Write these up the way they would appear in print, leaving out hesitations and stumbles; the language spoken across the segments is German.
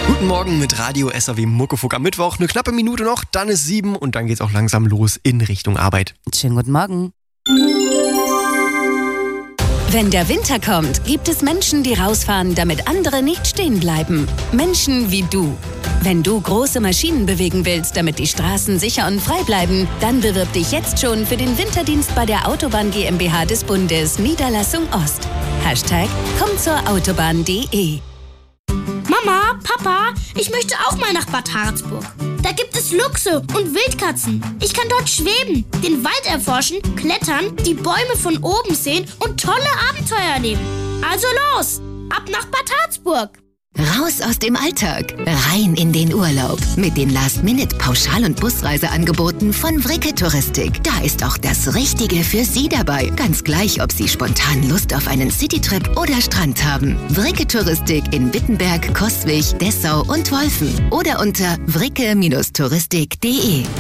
Guten Morgen mit Radio SAW Muckefuck am Mittwoch. Eine knappe Minute noch, dann ist 7 und dann geht's auch langsam los in Richtung Arbeit. Schönen guten Morgen. Wenn der Winter kommt, gibt es Menschen, die rausfahren, damit andere nicht stehen bleiben. Menschen wie du. Wenn du große Maschinen bewegen willst, damit die Straßen sicher und frei bleiben, dann bewirb dich jetzt schon für den Winterdienst bei der Autobahn GmbH des Bundes, Niederlassung Ost. #kommtzourautobahn.de. Mama, Papa, ich möchte auch mal nach Bad Harzburg. Da gibt es Luchse und Wildkatzen. Ich kann dort schweben, den Wald erforschen, klettern, die Bäume von oben sehen und tolle Abenteuer erleben. Also los, ab nach Bad Harzburg. Raus aus dem Alltag, rein in den Urlaub. Mit den Last-Minute-Pauschal- und Busreiseangeboten von Vricke Touristik. Da ist auch das Richtige für Sie dabei. Ganz gleich, ob Sie spontan Lust auf einen Citytrip oder Strand haben. Vricke Touristik in Wittenberg, Coswig, Dessau und Wolfen. Oder unter vricke-touristik.de.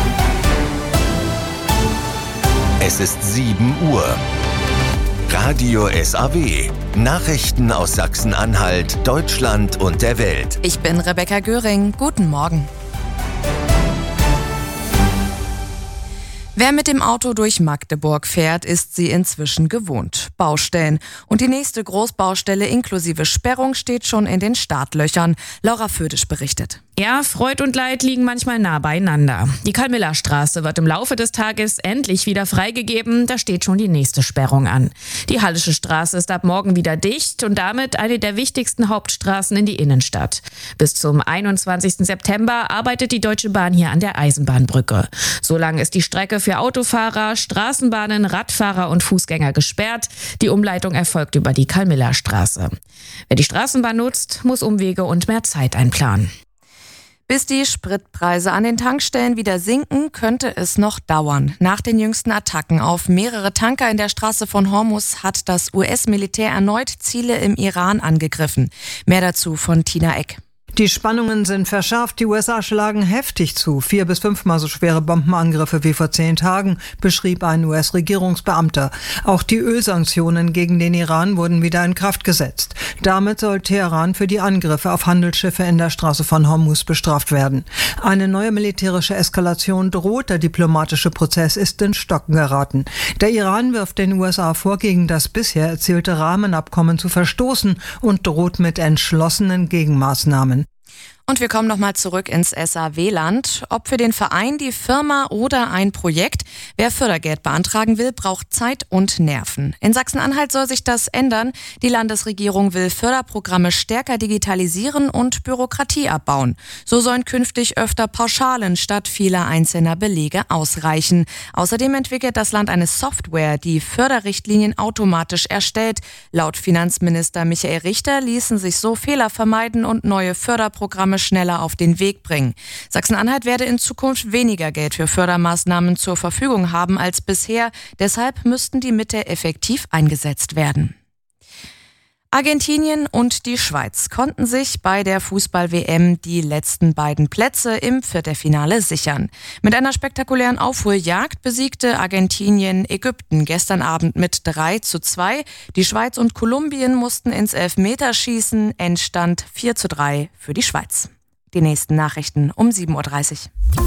Es ist 7 Uhr. Radio SAW. Nachrichten aus Sachsen-Anhalt, Deutschland und der Welt. Ich bin Rebecca Göring. Guten Morgen. Wer mit dem Auto durch Magdeburg fährt, ist sie inzwischen gewohnt. Baustellen. Und die nächste Großbaustelle inklusive Sperrung steht schon in den Startlöchern. Laura Födisch berichtet. Ja, Freud und Leid liegen manchmal nah beieinander. Die Karl-Miller-Straße wird im Laufe des Tages endlich wieder freigegeben. Da steht schon die nächste Sperrung an. Die Hallische Straße ist ab morgen wieder dicht und damit eine der wichtigsten Hauptstraßen in die Innenstadt. Bis zum 21. September arbeitet die Deutsche Bahn hier an der Eisenbahnbrücke. So lang ist die Strecke für Autofahrer, Straßenbahnen, Radfahrer und Fußgänger gesperrt. Die Umleitung erfolgt über die Karl-Miller-Straße. Wer die Straßenbahn nutzt, muss Umwege und mehr Zeit einplanen. Bis die Spritpreise an den Tankstellen wieder sinken, könnte es noch dauern. Nach den jüngsten Attacken auf mehrere Tanker in der Straße von Hormuz hat das US-Militär erneut Ziele im Iran angegriffen. Mehr dazu von Tina Eck. Die Spannungen sind verschärft. Die USA schlagen heftig zu. 4- bis 5-mal so schwere Bombenangriffe wie vor 10 Tagen, beschrieb ein US-Regierungsbeamter. Auch die Ölsanktionen gegen den Iran wurden wieder in Kraft gesetzt. Damit soll Teheran für die Angriffe auf Handelsschiffe in der Straße von Hormuz bestraft werden. Eine neue militärische Eskalation droht. Der diplomatische Prozess ist ins Stocken geraten. Der Iran wirft den USA vor, gegen das bisher erzielte Rahmenabkommen zu verstoßen und droht mit entschlossenen Gegenmaßnahmen. Und wir kommen nochmal zurück ins SAW-Land. Ob für den Verein, die Firma oder ein Projekt. Wer Fördergeld beantragen will, braucht Zeit und Nerven. In Sachsen-Anhalt soll sich das ändern. Die Landesregierung will Förderprogramme stärker digitalisieren und Bürokratie abbauen. So sollen künftig öfter Pauschalen statt vieler einzelner Belege ausreichen. Außerdem entwickelt das Land eine Software, die Förderrichtlinien automatisch erstellt. Laut Finanzminister Michael Richter ließen sich so Fehler vermeiden und neue Förderprogramme schneller auf den Weg bringen. Sachsen-Anhalt werde in Zukunft weniger Geld für Fördermaßnahmen zur Verfügung haben als bisher. Deshalb müssten die Mittel effektiv eingesetzt werden. Argentinien und die Schweiz konnten sich bei der Fußball-WM die letzten beiden Plätze im Viertelfinale sichern. Mit einer spektakulären Aufholjagd besiegte Argentinien Ägypten gestern Abend mit 3:2. Die Schweiz und Kolumbien mussten ins Elfmeterschießen. Endstand 4:3 für die Schweiz. Die nächsten Nachrichten um 7:30 Uhr.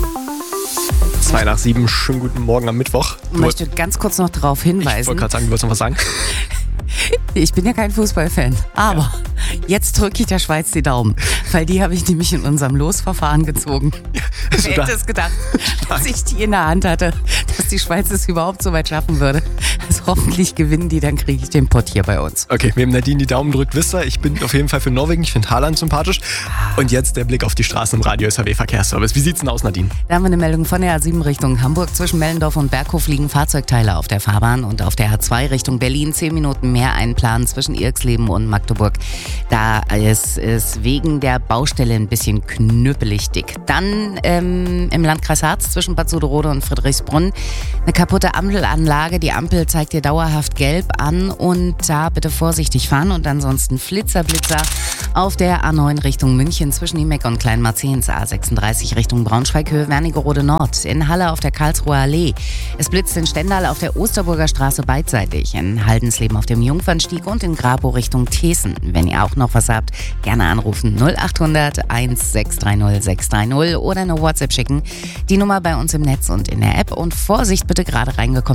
2 nach 7, schönen guten Morgen am Mittwoch. Ich möchte ganz kurz noch darauf hinweisen. Ich wollte gerade sagen, du wolltest noch was sagen? Ich bin ja kein Fußballfan, aber jetzt drücke ich der Schweiz die Daumen, weil die habe ich nämlich in unserem Losverfahren gezogen. Also Wer hätte es gedacht, dass ich die in der Hand hatte, dass die Schweiz es überhaupt so weit schaffen würde. Also hoffentlich gewinnen die, dann kriege ich den Pott hier bei uns. Okay, wem Nadine die Daumen drückt, wisst ihr, ich bin auf jeden Fall für Norwegen, ich finde Haaland sympathisch. Und jetzt der Blick auf die Straßen im Radio SAW Verkehrsservice. Wie sieht's denn aus, Nadine? Da haben wir eine Meldung von der A7 Richtung Hamburg. Zwischen Mellendorf und Berghof liegen Fahrzeugteile auf der Fahrbahn und auf der H2 Richtung Berlin 10 Minuten mehr einplanen zwischen Irxleben und Magdeburg. Da ist es wegen der Baustelle ein bisschen knüppelig dick. Dann im Landkreis Harz zwischen Bad Suderode und Friedrichsbrunn eine kaputte Ampelanlage. Die Ampel zeigt dir dauerhaft gelb an und da bitte vorsichtig fahren und ansonsten Blitzer auf der A9 Richtung München zwischen Imeck und Kleinmarzehns, A36 Richtung Braunschweig-Höhe Wernigerode Nord, in Halle auf der Karlsruher Allee. Es blitzt in Stendal auf der Osterburger Straße beidseitig, in Haldensleben auf dem Jungfernstieg und in Grabow Richtung Thesen. Wenn ihr auch doch noch was habt, gerne anrufen 0800 1630 630 oder eine WhatsApp schicken. Die Nummer bei uns im Netz und in der App. Und Vorsicht, bitte gerade reingekommen.